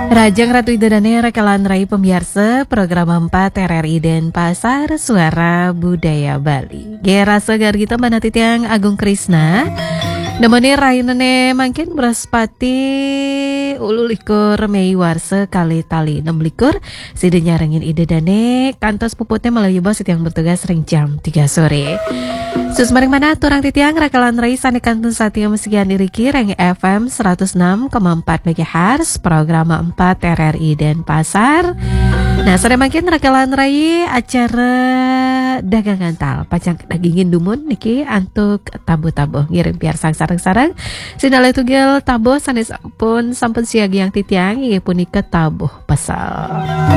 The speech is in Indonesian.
Rajang Ratu Idodane Rekalan Rai Pembiarsa Program 4 RRI dan Pasar Suara Budaya Bali Gera segar kita manati tiang Agung Krisna Nemoni rainane mangkin beraspati ulu likur Mei warse kali tali 6 likur Sida nyarengin Idodane kantos puputnya Melayu bos yang bertugas ring jam 3 sore Susmaring mana turang titiang Rekalan Rai Sanekantun Satya Meskian Iriki Reng FM 106,4 MHz Program 4 RRI dan Pasar. Nah sore makin Rekalan Rai acara dagangan tal pacang dagingin dumun niki antuk tabu-tabu ngirim biar sang sarang-sarang sinale tugel tabu sanes pun sampun siagi yang titiang ieu punika tabuh pasal.